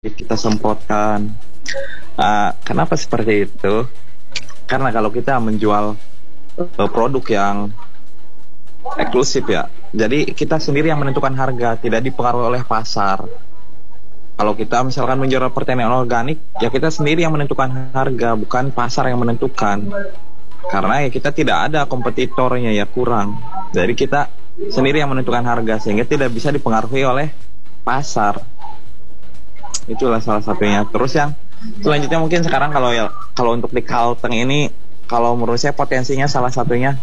kita semprotkan. Kenapa seperti itu? Karena kalau kita menjual produk yang eksklusif ya, jadi kita sendiri yang menentukan harga, tidak dipengaruhi oleh pasar. Kalau kita misalkan menjual pertanian organik, ya kita sendiri yang menentukan harga, bukan pasar yang menentukan. Karena ya kita tidak ada kompetitornya, ya kurang. Jadi kita sendiri yang menentukan harga, sehingga tidak bisa dipengaruhi oleh pasar. Itulah salah satunya. Terus yang selanjutnya mungkin sekarang kalau untuk di Kalteng ini, kalau menurut saya potensinya salah satunya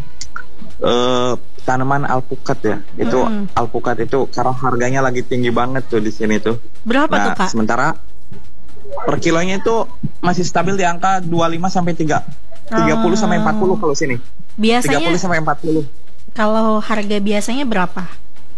tanaman alpukat ya. Itu alpukat itu karena harganya lagi tinggi banget tuh di sini tuh. Berapa tuh, Kak? Sementara per kilonya itu masih stabil di angka 25 sampai 30 sampai 40 kalau sini. Biasanya 30 sampai 40. kalau harga biasanya berapa?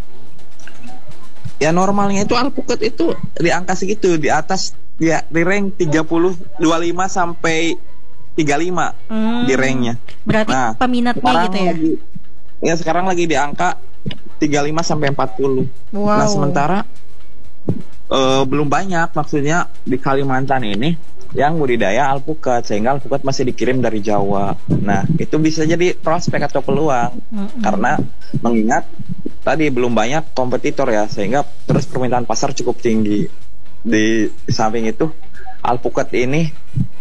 Ya normalnya itu alpukat itu di angka segitu, di atas ya di rank 30 25 sampai 35 di ranknya. Berarti peminatnya gitu ya? Sekarang lagi di angka 35 sampai 40. Wow. Nah, sementara belum banyak, maksudnya di Kalimantan ini yang budidaya alpukat, sehingga alpukat masih dikirim dari Jawa. Nah, itu bisa jadi prospek atau peluang karena mengingat tadi belum banyak kompetitor ya, sehingga terus permintaan pasar cukup tinggi. Di samping itu alpukat ini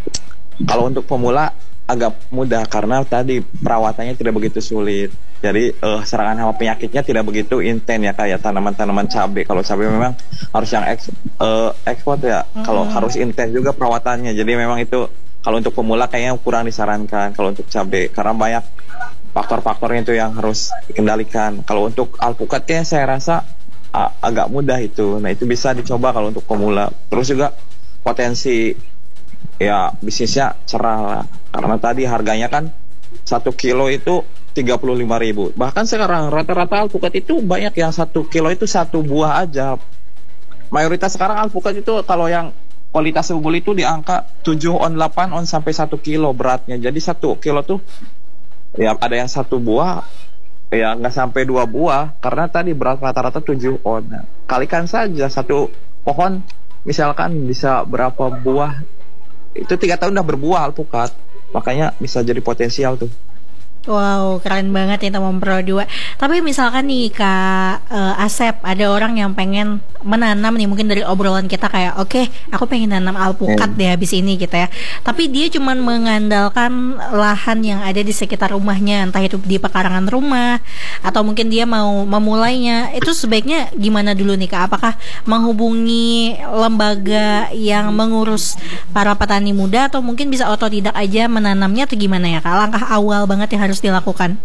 kalau untuk pemula agak mudah karena tadi perawatannya tidak begitu sulit. Jadi serangan hama penyakitnya tidak begitu intens ya, kayak tanaman-tanaman cabai. Kalau cabai memang harus yang ekspor ya. Kalau harus intens juga perawatannya. Jadi memang itu kalau untuk pemula kayaknya kurang disarankan kalau untuk cabai, karena banyak faktor-faktornya itu yang harus dikendalikan. Kalau untuk alpukat kayaknya saya rasa agak mudah itu. Nah, itu bisa dicoba kalau untuk pemula. Terus juga potensi ya bisnisnya cerah lah, karena tadi harganya kan 1 kilo itu 35.000. Bahkan sekarang rata-rata alpukat itu banyak yang 1 kilo itu 1 buah aja. Mayoritas sekarang alpukat itu kalau yang kualitas unggul itu di angka 7 on 8 on sampai 1 kilo beratnya. Jadi 1 kilo tuh ya ada yang 1 buah, ya nggak sampai 2 buah, karena tadi berat rata-rata 7 on. Nah, kalikan saja 1 pohon misalkan bisa berapa buah, itu 3 tahun udah berbuah alpukat. Makanya bisa jadi potensial tuh. Wow, keren banget ya teman Pro 2. Tapi misalkan nih Kak Asep, ada orang yang pengen menanam nih, mungkin dari obrolan kita kayak oke, aku pengen nanam alpukat deh habis ini gitu ya. Tapi dia cuman mengandalkan lahan yang ada di sekitar rumahnya, entah itu di pekarangan rumah atau mungkin dia mau memulainya. Itu sebaiknya gimana dulu nih Kak? Apakah menghubungi lembaga yang mengurus para petani muda atau mungkin bisa otodidak aja menanamnya, atau gimana ya Kak? Langkah awal banget yang harus dilakukan.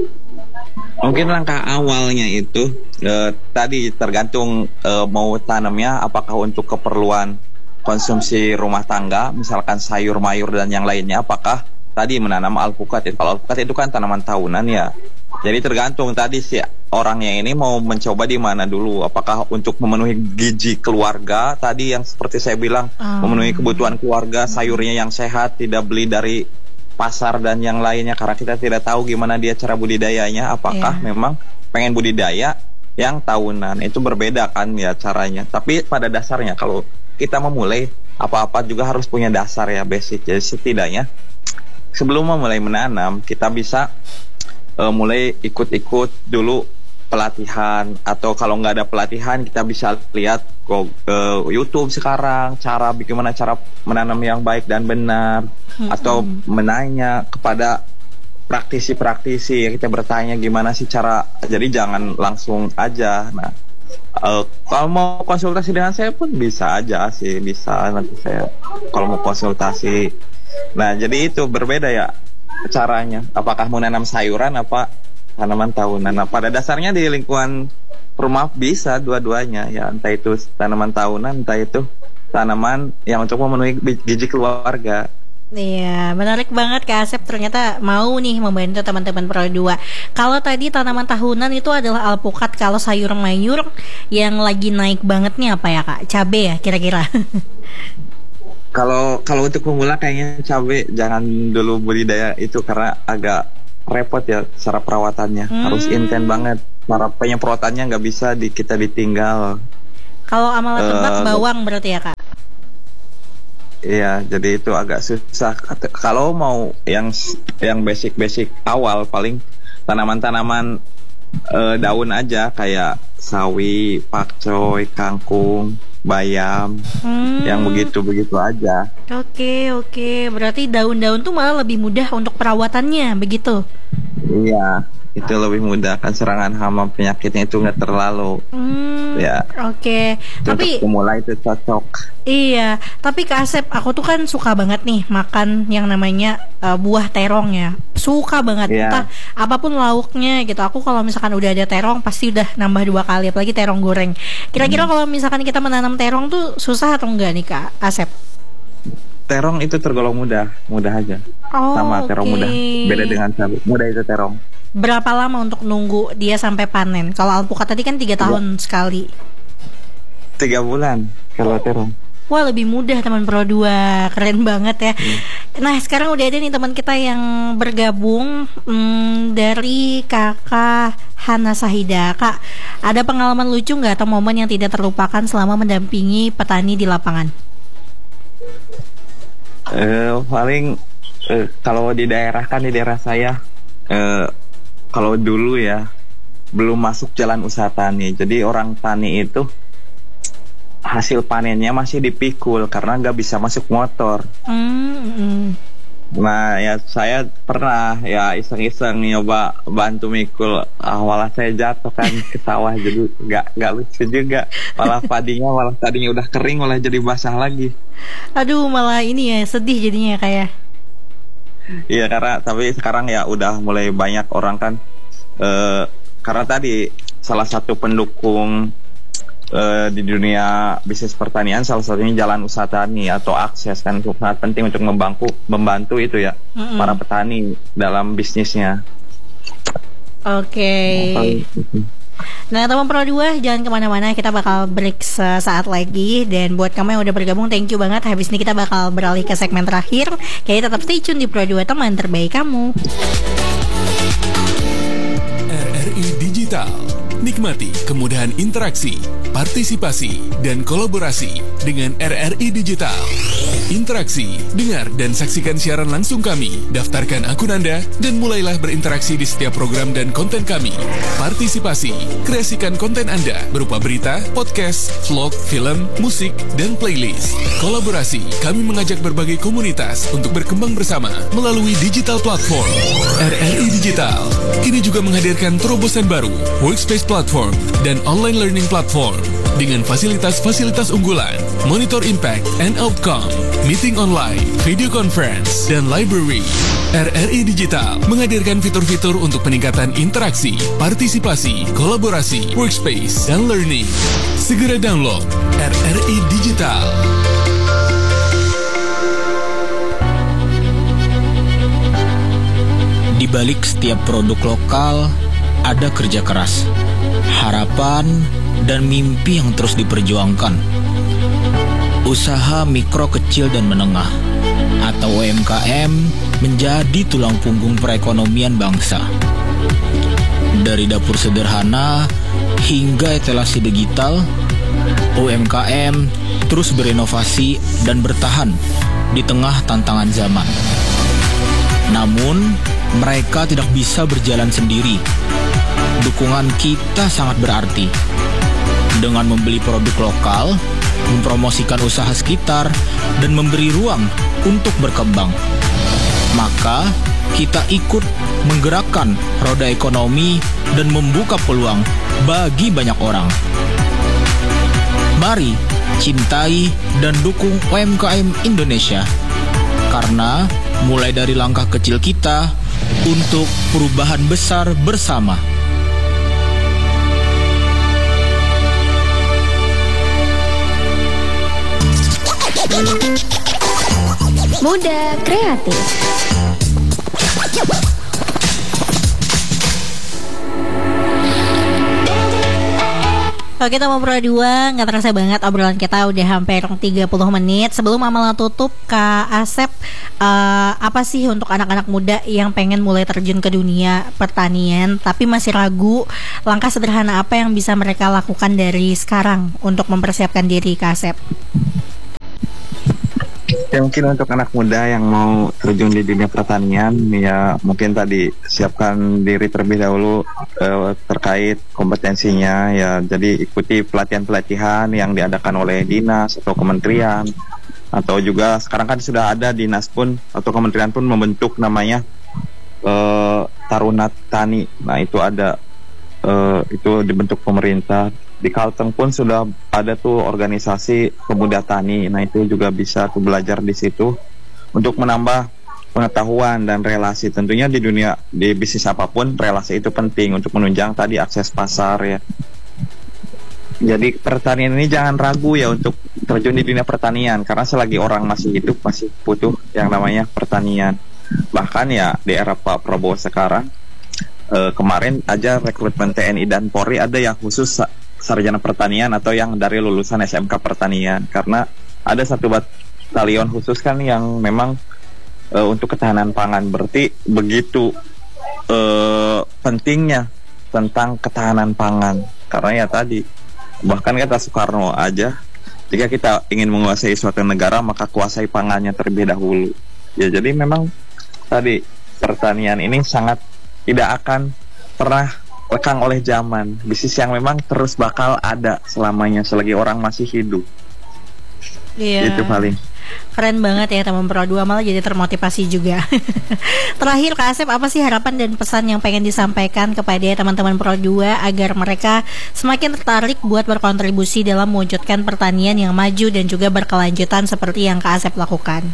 Mungkin langkah awalnya itu tadi tergantung mau tanamnya apakah untuk keperluan konsumsi rumah tangga, misalkan sayur mayur dan yang lainnya, apakah tadi menanam alpukat. Kalau alpukat itu kan tanaman tahunan ya. Jadi tergantung tadi si orangnya ini mau mencoba di mana dulu, apakah untuk memenuhi gizi keluarga tadi yang seperti saya bilang, memenuhi kebutuhan keluarga, sayurnya yang sehat, tidak beli dari pasar dan yang lainnya, karena kita tidak tahu gimana dia cara budidayanya. Apakah memang pengen budidaya yang tahunan, itu berbeda kan ya caranya. Tapi pada dasarnya kalau kita memulai apa-apa juga harus punya dasar ya, basic. Jadi setidaknya sebelum memulai menanam kita bisa mulai ikut-ikut dulu pelatihan, atau kalau nggak ada pelatihan kita bisa lihat YouTube sekarang bagaimana cara menanam yang baik dan benar, atau menanya kepada praktisi-praktisi yang kita bertanya gimana sih cara. Jadi jangan langsung aja. Nah, kalau mau konsultasi dengan saya pun bisa aja sih, bisa nanti saya kalau mau konsultasi. Nah, jadi itu berbeda ya caranya, apakah mau nanam sayuran apa tanaman tahunan. Nah, pada dasarnya di lingkungan rumah bisa dua-duanya ya, entah itu tanaman tahunan, entah itu tanaman yang untuk memenuhi gizi keluarga. Iya, menarik banget Kak Asep, ternyata mau nih membantu teman-teman Pro 2. Kalau tadi tanaman tahunan itu adalah alpukat, kalau sayur mayur yang lagi naik banget nih apa ya Kak? Cabe ya kira-kira? Kalau untuk pemula kayaknya cabai jangan dulu budidaya itu, karena agak repot ya cara perawatannya. Harus intens banget. Cara penyemprotannya nggak bisa kita ditinggal. Kalau Amala tebak bawang berarti ya, Kak? Iya, jadi itu agak susah. Kalau mau yang basic awal paling tanaman-tanaman daun aja kayak sawi, pakcoy, kangkung, bayam, yang begitu-begitu aja. Oke. Berarti daun-daun tuh malah lebih mudah untuk perawatannya, begitu? Iya, itu lebih mudah kan serangan hama penyakitnya itu nggak terlalu. Ya. Oke. Tapi Untuk pemula itu cocok. iya, tapi Kak Asep, aku tuh kan suka banget nih makan yang namanya buah terong ya. Suka banget, Iya. entah apapun lauknya gitu. Aku kalau misalkan udah ada terong pasti udah nambah 2 kali, apalagi terong goreng. Kira-kira kalau misalkan kita menanam terong tuh susah atau enggak nih Kak Asep? Terong itu tergolong mudah aja. Oh, Sama terong oke. mudah. Beda dengan cabai. Mudah itu terong. Berapa lama untuk nunggu dia sampai panen? Kalau alpukat tadi kan 3 tahun sekali. 3 bulan kalau terong. Wah, lebih mudah teman Pro 2. Keren banget ya. Nah, sekarang udah ada nih teman kita yang bergabung dari Kakak Hana Sahida. Kak, ada pengalaman lucu nggak atau momen yang tidak terlupakan selama mendampingi petani di lapangan? Paling kalau di daerah saya kalau dulu ya belum masuk jalan usaha tani. Jadi orang tani itu hasil panennya masih dipikul karena nggak bisa masuk motor. Nah ya saya pernah ya iseng-iseng nyoba bantu mikul, malah saya jatuh kan ke sawah, jadi nggak lucu juga, malah tadinya udah kering malah jadi basah lagi. Aduh, malah ini ya sedih jadinya kayak. Iya, tapi sekarang ya udah mulai banyak orang kan, karena tadi salah satu pendukung di dunia bisnis pertanian, salah satunya jalan usaha tani atau akses kan, itu sangat penting untuk membantu itu ya para petani dalam bisnisnya. Oke. Nah, teman Pro 2, jangan kemana-mana, kita bakal break sesaat lagi. Dan buat kamu yang udah bergabung, thank you banget. Habis ini kita bakal beralih ke segmen terakhir. Jadi tetap stay tune di Pro 2, teman terbaik kamu. RRI Digital. Nikmati kemudahan interaksi, partisipasi, dan kolaborasi dengan RRI Digital. Interaksi, dengar dan saksikan siaran langsung kami, daftarkan akun Anda, dan mulailah berinteraksi di setiap program dan konten kami. Partisipasi, kreasikan konten Anda berupa berita, podcast, vlog, film, musik, dan playlist. Kolaborasi, kami mengajak berbagai komunitas untuk berkembang bersama melalui digital platform. RRI Digital kini juga menghadirkan terobosan baru, workspace platform, dan online learning platform dengan fasilitas-fasilitas unggulan, monitor impact and outcome, meeting online, video conference, dan library. RRI Digital menghadirkan fitur-fitur untuk peningkatan interaksi, partisipasi, kolaborasi, workspace, dan learning. Segera download RRI Digital. Di balik setiap produk lokal ada kerja keras, harapan, dan mimpi yang terus diperjuangkan. Usaha mikro, kecil, dan menengah atau UMKM menjadi tulang punggung perekonomian bangsa. Dari dapur sederhana hingga etalase digital, UMKM terus berinovasi dan bertahan di tengah tantangan zaman. Namun, mereka tidak bisa berjalan sendiri. Dukungan kita sangat berarti. Dengan membeli produk lokal, mempromosikan usaha sekitar, dan memberi ruang untuk berkembang, maka kita ikut menggerakkan roda ekonomi dan membuka peluang bagi banyak orang. Mari cintai dan dukung UMKM Indonesia, karena mulai dari langkah kecil kita untuk perubahan besar bersama. Muda Kreatif. Oke teman Pro 2, nggak terasa banget obrolan kita udah hampir 30 menit. Sebelum Amala tutup, Kak Asep, apa sih untuk anak-anak muda yang pengen mulai terjun ke dunia pertanian tapi masih ragu, langkah sederhana apa yang bisa mereka lakukan dari sekarang untuk mempersiapkan diri, Kak Asep? Ya mungkin untuk anak muda yang mau terjun di dunia pertanian, ya mungkin tadi siapkan diri terlebih dahulu terkait kompetensinya, ya jadi ikuti pelatihan-pelatihan yang diadakan oleh dinas atau kementerian, atau juga sekarang kan sudah ada dinas pun atau kementerian pun membentuk namanya Taruna Tani. Nah itu ada itu dibentuk pemerintah. Di Kalteng pun sudah ada tuh organisasi pemuda tani. Nah itu juga bisa tuh belajar di situ untuk menambah pengetahuan dan relasi. Tentunya di dunia, di bisnis apapun relasi itu penting untuk menunjang tadi akses pasar ya. Jadi pertanian ini jangan ragu ya untuk terjun di dunia pertanian, karena selagi orang masih hidup masih butuh yang namanya pertanian. Bahkan ya di era Pak Prabowo sekarang, kemarin aja rekrutmen TNI dan Polri ada yang khusus sarjana pertanian atau yang dari lulusan SMK pertanian, karena ada satu batalion khusus kan yang memang untuk ketahanan pangan. Berarti begitu pentingnya tentang ketahanan pangan, karena ya tadi bahkan kata Soekarno aja, jika kita ingin menguasai suatu negara maka kuasai pangannya terlebih dahulu ya. Jadi memang tadi pertanian ini sangat tidak akan pernah lekang oleh zaman, bisnis yang memang terus bakal ada selamanya selagi orang masih hidup. Iya. Itu paling. Keren banget ya teman Pro 2, malah jadi termotivasi juga. Terakhir Kak Asep, apa sih harapan dan pesan yang pengen disampaikan kepada teman-teman Pro 2 agar mereka semakin tertarik buat berkontribusi dalam mewujudkan pertanian yang maju dan juga berkelanjutan seperti yang Kak Asep lakukan?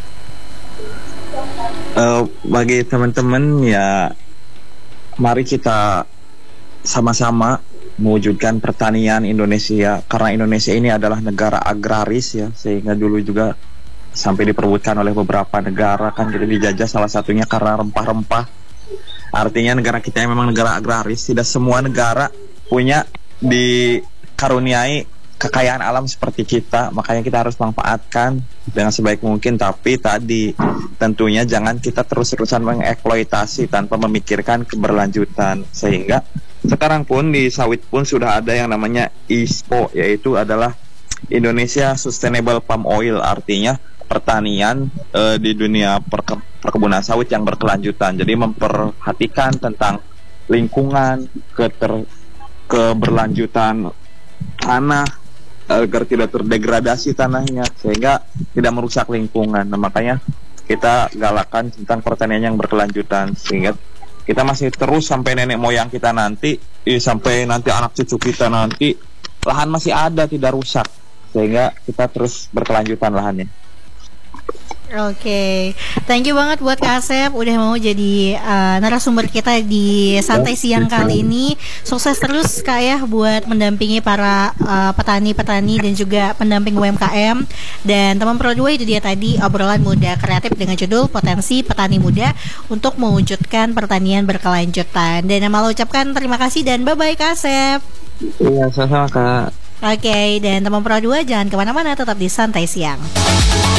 Bagi teman-teman ya, mari kita sama-sama mewujudkan pertanian Indonesia, karena Indonesia ini adalah negara agraris ya, sehingga dulu juga sampai diperebutkan oleh beberapa negara kan, jadi dijajah salah satunya karena rempah-rempah. Artinya negara kita yang memang negara agraris, tidak semua negara punya dikaruniai kekayaan alam seperti kita, makanya kita harus manfaatkan dengan sebaik mungkin. Tapi tadi tentunya jangan kita terus-terusan mengeksploitasi tanpa memikirkan keberlanjutan, sehingga sekarang pun di sawit pun sudah ada yang namanya ISPO, yaitu adalah Indonesia Sustainable Palm Oil, artinya pertanian di dunia perkebunan sawit yang berkelanjutan. Jadi memperhatikan tentang lingkungan, keberlanjutan tanah agar tidak terdegradasi tanahnya, sehingga tidak merusak lingkungan. Nah, makanya kita galakan tentang pertanian yang berkelanjutan, sehingga kita masih terus sampai nenek moyang kita nanti, sampai nanti anak cucu kita nanti, lahan masih ada, tidak rusak, sehingga kita terus berkelanjutan lahannya. Oke, thank you banget buat Kak Asep udah mau jadi narasumber kita di Santai Siang kali ini. Sukses terus Kak ya buat mendampingi para petani-petani dan juga pendamping UMKM. Dan teman Pro 2, itu dia tadi obrolan muda kreatif dengan judul Potensi Petani Muda untuk Mewujudkan Pertanian Berkelanjutan. Dan Amala ucapkan terima kasih dan bye-bye Kak Asep. Iya, sama-sama Kak. Oke, dan teman Pro 2 jangan kemana-mana, tetap di Santai Siang.